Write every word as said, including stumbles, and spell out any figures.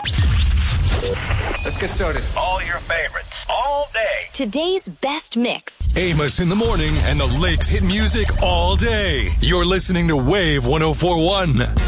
Let's get started. All your favorites, all day. Today's best mix. Amos in the morning and the Lakes hit music all day. You're listening to Wave one oh four point one.